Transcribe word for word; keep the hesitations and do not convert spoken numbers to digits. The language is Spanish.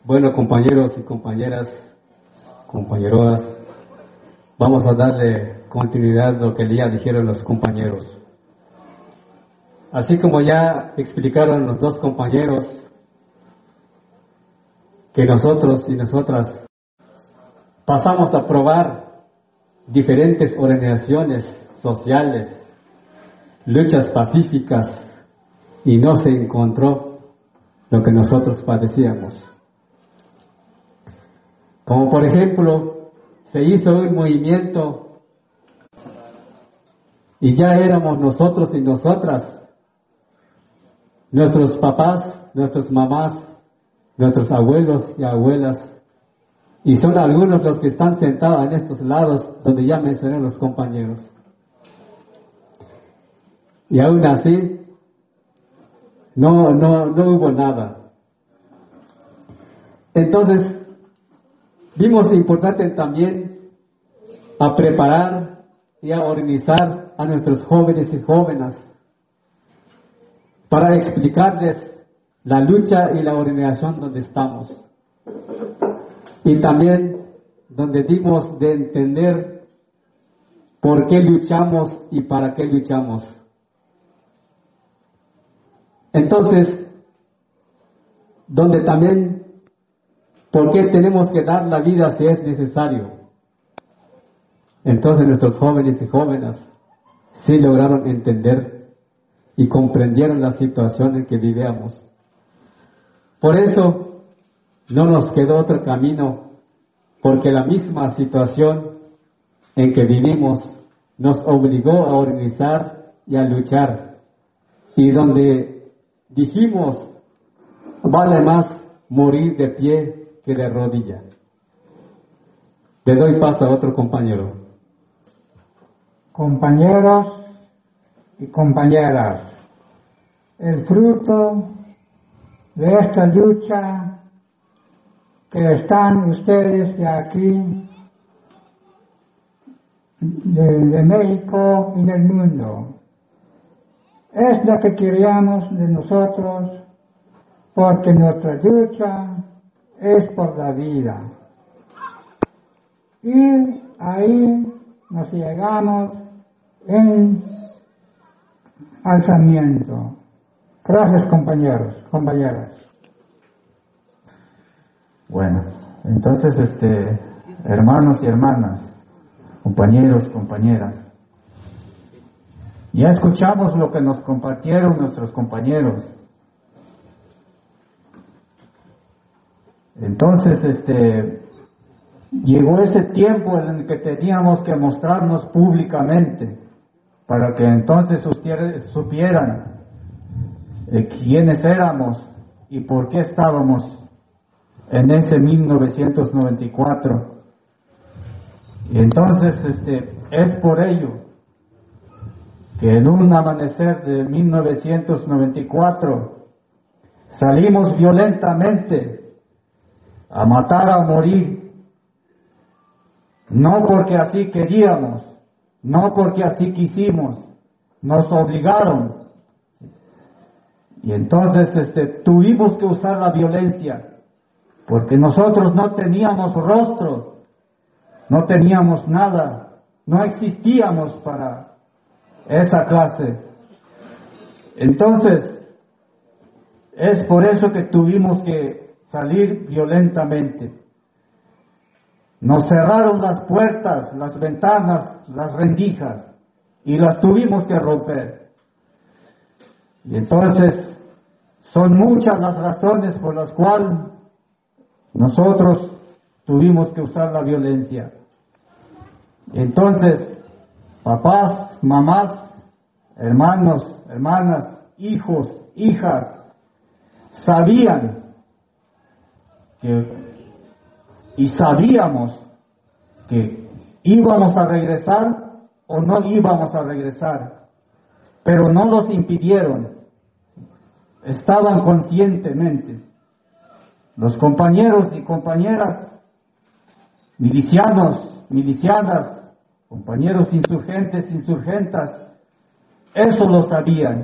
Bueno, compañeros y compañeras, compañeroas, vamos a darle continuidad a lo que ya dijeron los compañeros. Así como ya explicaron los dos compañeros que nosotros y nosotras pasamos a probar diferentes organizaciones sociales, luchas pacíficas, y no se encontró lo que nosotros padecíamos. Como por ejemplo, se hizo un movimiento y ya éramos nosotros y nosotras, nuestros papás, nuestras mamás, nuestros abuelos y abuelas, y son algunos los que están sentados en estos lados donde ya mencioné los compañeros. Y aún así, no, no, no hubo nada. Entonces, vimos importante también a preparar y a organizar a nuestros jóvenes y jóvenes para explicarles la lucha y la organización donde estamos. Y también donde dimos de entender por qué luchamos y para qué luchamos. Entonces, donde también por qué tenemos que dar la vida si es necesario. Entonces nuestros jóvenes y jóvenes sí lograron entender y comprendieron la situación en que vivíamos. Por eso no nos quedó otro camino, porque la misma situación en que vivimos nos obligó a organizar y a luchar, y donde dijimos, vale más morir de pie que de rodilla. Le doy paso a otro compañero. Compañeros y compañeras, el fruto de esta lucha que están ustedes de aquí, de, de México y del mundo, es la que queríamos de nosotros, porque nuestra lucha es por la vida. Y ahí nos llegamos en alzamiento. Gracias, compañeros, compañeras. Bueno, entonces, este, hermanos y hermanas, compañeros, compañeras, ya escuchamos lo que nos compartieron nuestros compañeros. Entonces, este, llegó ese tiempo en el que teníamos que mostrarnos públicamente, para que entonces ustedes supieran eh, quiénes éramos y por qué estábamos en ese mil novecientos noventa y cuatro. Y entonces, este, es por ello que en un amanecer de mil novecientos noventa y cuatro salimos violentamente a matar, a morir, no porque así queríamos, no porque así quisimos, nos obligaron. Y entonces este, tuvimos que usar la violencia, porque nosotros no teníamos rostro, no teníamos nada, no existíamos para esa clase. Entonces, es por eso que tuvimos que salir violentamente. Nos cerraron las puertas, las ventanas, las rendijas, y las tuvimos que romper. Y entonces son muchas las razones por las cuales nosotros tuvimos que usar la violencia. Entonces, papás, mamás, hermanos, hermanas, hijos, hijas, sabían que, y sabíamos que íbamos a regresar o no íbamos a regresar, pero no nos impidieron, estaban conscientemente. Los compañeros y compañeras, milicianos, milicianas, compañeros insurgentes, insurgentas, eso lo sabían.